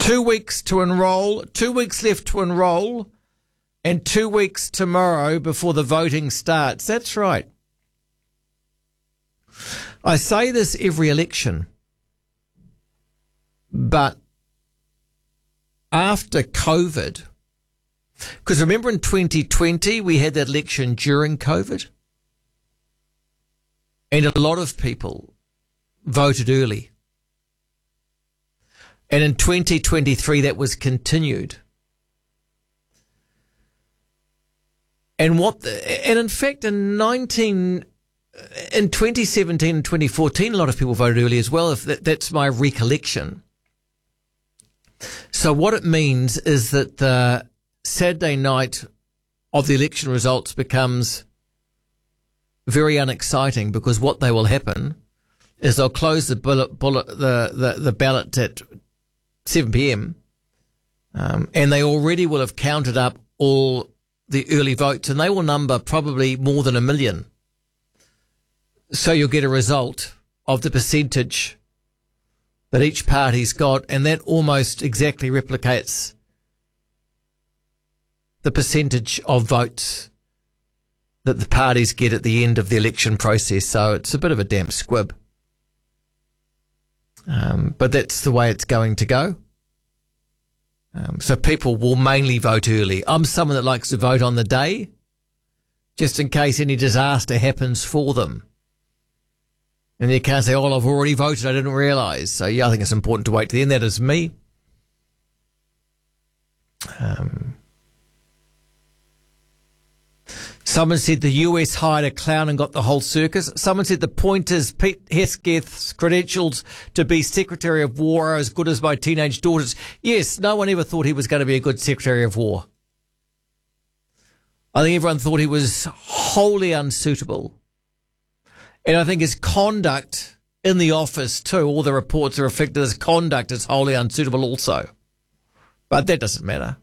2 weeks to enrol, 2 weeks left to enrol, and 2 weeks tomorrow before the voting starts. That's right. I say this every election, but after COVID, because remember in 2020 we had that election during COVID, and a lot of people voted early. And in 2023 that was continued. And in fact in 2017 and 2014 a lot of people voted early as well, if that's my recollection. So what it means is that the Saturday night of the election results becomes very unexciting, because what they will happen is they'll close the ballot at 7 p.m. And they already will have counted up all the early votes, and they will number probably more than 1 million. So you'll get a result of the percentage that each party's got, and that almost exactly replicates the percentage of votes that the parties get at the end of the election process. So it's a bit of a damp squib. But that's the way it's going to go. So people will mainly vote early. I'm someone that likes to vote on the day, just in case any disaster happens for them. And you can't say, oh, I've already voted, I didn't realise. So yeah, I think it's important to wait till the end. That is me. Someone said the US hired a clown and got the whole circus. Someone said the point is Pete Hesketh's credentials to be Secretary of War are as good as my teenage daughter's. Yes, no one ever thought he was going to be a good Secretary of War. I think everyone thought he was wholly unsuitable. And I think his conduct in the office too, all the reports are reflected his conduct is wholly unsuitable also. But that doesn't matter.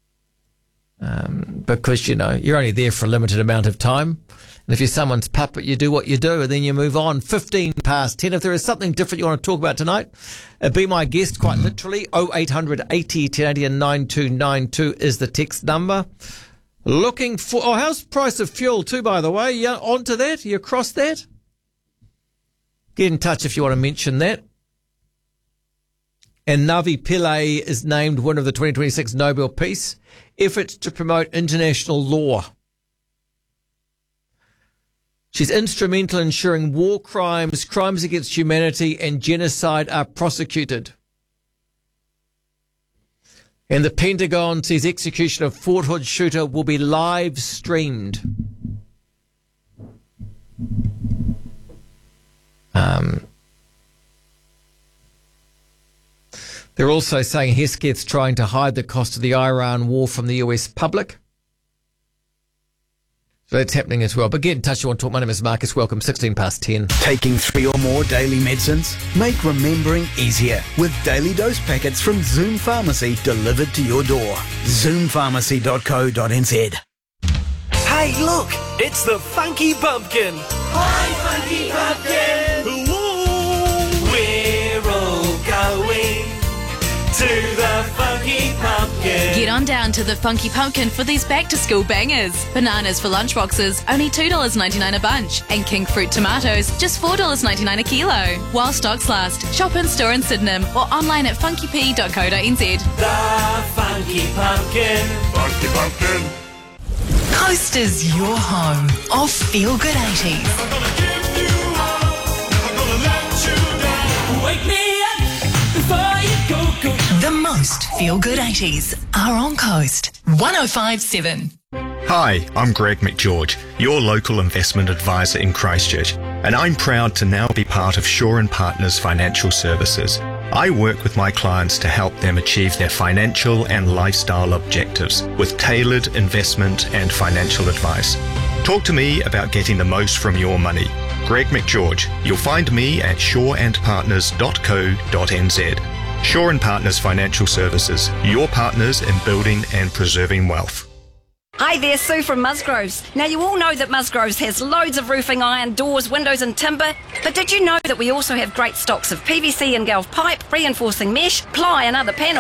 Because, you're only there for a limited amount of time. And if you're someone's puppet, you do what you do and then you move on. 10:15. If there is something different you want to talk about tonight, be my guest quite literally. 0800 80 1080 and 9292 is the text number. Looking for... Oh, how's the price of fuel too, by the way? Yeah, onto that? You across that? Get in touch if you want to mention that. And Navi Pillay is named winner of the 2026 Nobel Peace. Efforts to promote international law. She's instrumental in ensuring war crimes, crimes against humanity and genocide are prosecuted. And the Pentagon says execution of Fort Hood shooter will be live streamed. They're also saying Hesketh's trying to hide the cost of the Iran war from the US public. So that's happening as well. But get in touch if you want to talk. My name is Marcus. Welcome, 10:16. Taking 3 or more daily medicines? Make remembering easier with Daily Dose packets from Zoom Pharmacy delivered to your door. Zoompharmacy.co.nz. Hey, look! It's the Funky Pumpkin! Hi, Funky Pumpkin! We're all going to the Funky Pumpkin. Get on down to the Funky Pumpkin for these back-to-school bangers. Bananas for lunchboxes, only $2.99 a bunch. And king fruit tomatoes, just $4.99 a kilo. While stocks last, shop in-store in Sydenham or online at funkyp.co.nz. The Funky Pumpkin. Funky Pumpkin. Coast is your home of Feel Good 80s. I'm gonna give you all. I'm gonna let you down. Wake me up before you go. The most Feel Good 80s are on Coast 105.7. Hi, I'm Greg McGeorge, your local investment advisor in Christchurch, and I'm proud to now be part of Shaw & Partners Financial Services. I work with my clients to help them achieve their financial and lifestyle objectives with tailored investment and financial advice. Talk to me about getting the most from your money. Greg McGeorge. You'll find me at shawandpartners.co.nz. Shaw & Partners Financial Services, your partners in building and preserving wealth. Hi there, Sue from Musgroves. Now, you all know that Musgroves has loads of roofing iron, doors, windows and timber, but did you know that we also have great stocks of PVC and Galv pipe, reinforcing mesh, ply and other panels?